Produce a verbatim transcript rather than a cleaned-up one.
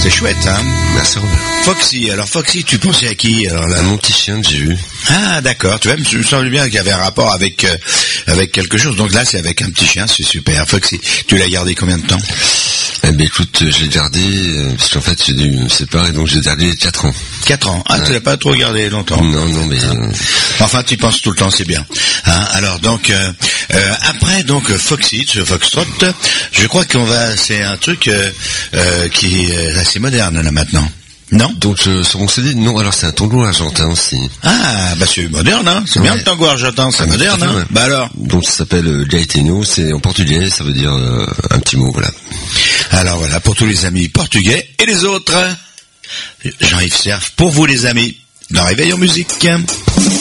C'est chouette, hein. Merci Robert. Foxy, alors Foxy, tu pensais à qui alors là? À mon petit chien que j'ai eu. Ah d'accord, tu vois, je me semble bien qu'il y avait un rapport avec euh, avec quelque chose. Donc là, c'est avec un petit chien, c'est super. Foxy, tu l'as gardé combien de temps? Eh ben écoute, je l'ai gardé, euh, parce qu'en fait j'ai dû me séparer, donc j'ai gardé quatre ans. Quatre ans. Ah, ouais. Tu l'as pas trop gardé longtemps. Non, non, mais... Euh... Enfin, tu penses tout le temps, c'est bien. Hein, alors donc, euh, euh, après donc Foxy, ce Foxtrot, je crois qu'on va, c'est un truc euh, euh, qui est assez moderne là maintenant. Non. Donc euh, sur mon C D, non, alors c'est un tango argentin aussi. Ah, bah c'est moderne, hein. C'est ouais. Bien le tango argentin, c'est ah, moderne, hein. Ouais. Bah alors. Donc ça s'appelle euh, Gaetano, c'est en portugais, ça veut dire euh, un petit mot, voilà. Alors voilà, pour tous les amis portugais et les autres, Jean-Yves Cerf, pour vous les amis, dans Réveil en musique.